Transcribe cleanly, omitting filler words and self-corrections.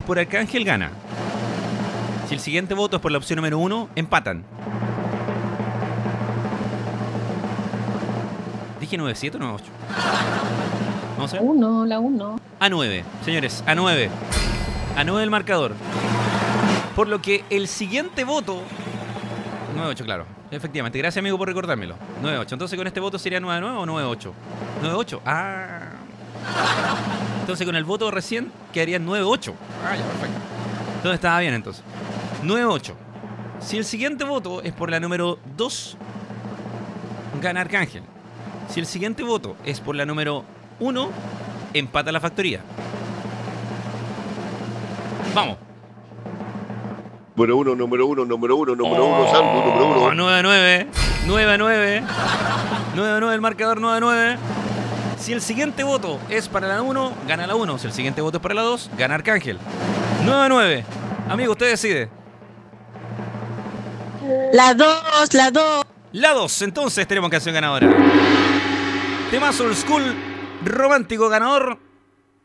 por Arcángel, gana. Si el siguiente voto es por la opción número 1, empatan. ¿Dije 9-7 o 9-8? Vamos a ver. 1, la 1. A9, señores, A9. A9 el marcador. Por lo que el siguiente voto... 9-8, claro. Efectivamente, gracias amigo por recordármelo. 9-8. Entonces con este voto sería 9-9 o 9-8. 9-8. Ah. Entonces con el voto recién quedarían 9-8. Ah, ya, perfecto. Entonces estaba bien entonces. 9-8. Si el siguiente voto es por la número 2, gana Arcángel. Si el siguiente voto es por la número 1, empata la factoría. Vamos. Número uno, salvo, número 1. 9-9. 9-9. 9-9 el marcador, 9-9. Si el siguiente voto es para la 1, gana la 1. Si el siguiente voto es para la 2, gana Arcángel. 9-9. Amigo, usted decide. La 2, la 2. La 2, entonces tenemos canción ganadora. Temazo Old School romántico ganador.